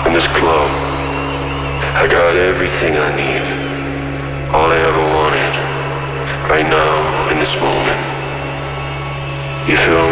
in this club. I got everything I need, all I ever wanted, right now, in this moment. You feel